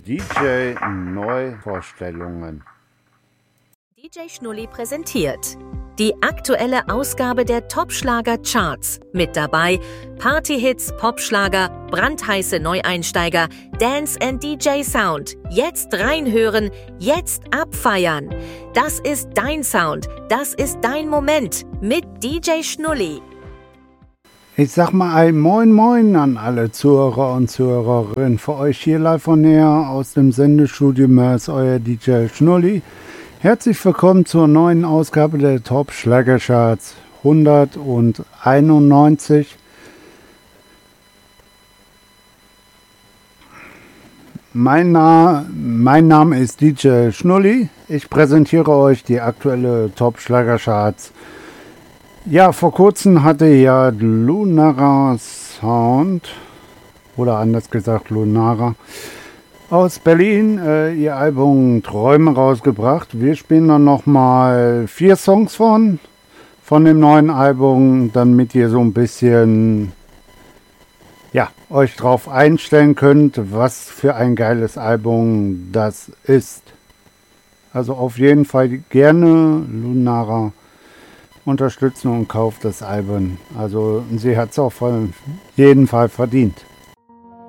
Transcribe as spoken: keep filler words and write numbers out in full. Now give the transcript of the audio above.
D J Neuvorstellungen. D J Schnulli präsentiert die aktuelle Ausgabe der Top-Schlager-Charts. Mit dabei Partyhits, Popschlager, brandheiße Neueinsteiger, Dance and D J Sound. Jetzt reinhören, jetzt abfeiern. Das ist dein Sound, das ist dein Moment mit D J Schnulli. Ich sag mal ein Moin Moin an alle Zuhörer und Zuhörerinnen. Für euch hier live von näher aus dem Sendestudio Mörs, euer D J Schnulli. Herzlich willkommen zur neuen Ausgabe der Top Schlagercharts hunderteinundneunzig. Mein, Na- mein Name ist D J Schnulli. Ich präsentiere euch die aktuelle Top Schlagercharts. Ja, vor kurzem hatte ja Lunara Sound, oder anders gesagt Lunara, aus Berlin äh, ihr Album Träume rausgebracht. Wir spielen dann nochmal vier Songs von, von dem neuen Album, damit ihr so ein bisschen, ja, euch drauf einstellen könnt, was für ein geiles Album das ist. Also auf jeden Fall gerne Lunara unterstützen und kauft das Album. Also sie hat es auf jeden Fall verdient.